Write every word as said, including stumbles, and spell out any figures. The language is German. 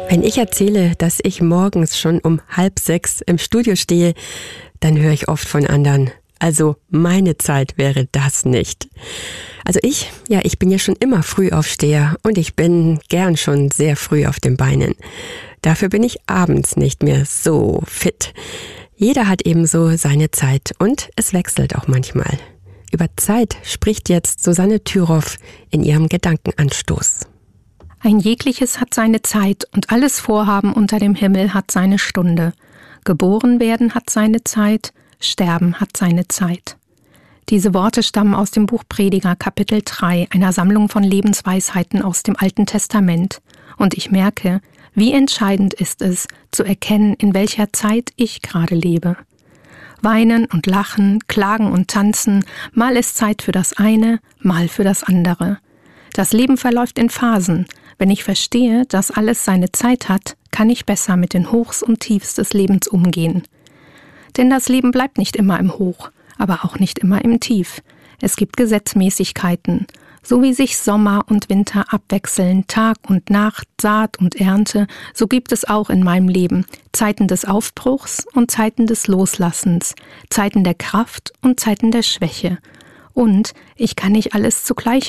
Wenn ich erzähle, dass ich morgens schon um halb sechs im Studio stehe, dann höre ich oft von anderen, also meine Zeit wäre das nicht. Also ich, ja, ich bin ja schon immer Frühaufsteher und ich bin gern schon sehr früh auf den Beinen. Dafür bin ich abends nicht mehr so fit. Jeder hat ebenso seine Zeit und es wechselt auch manchmal. Über Zeit spricht jetzt Susanne Thüroff in ihrem Gedankenanstoß. Ein jegliches hat seine Zeit und alles Vorhaben unter dem Himmel hat seine Stunde. Geboren werden hat seine Zeit, sterben hat seine Zeit. Diese Worte stammen aus dem Buch Prediger, Kapitel drei, einer Sammlung von Lebensweisheiten aus dem Alten Testament. Und ich merke, wie entscheidend ist es, zu erkennen, in welcher Zeit ich gerade lebe. Weinen und lachen, klagen und tanzen, mal ist Zeit für das eine, mal für das andere. Das Leben verläuft in Phasen. Wenn ich verstehe, dass alles seine Zeit hat, kann ich besser mit den Hochs und Tiefs des Lebens umgehen. Denn das Leben bleibt nicht immer im Hoch, aber auch nicht immer im Tief. Es gibt Gesetzmäßigkeiten. So wie sich Sommer und Winter abwechseln, Tag und Nacht, Saat und Ernte, so gibt es auch in meinem Leben Zeiten des Aufbruchs und Zeiten des Loslassens, Zeiten der Kraft und Zeiten der Schwäche. Und ich kann nicht alles zugleich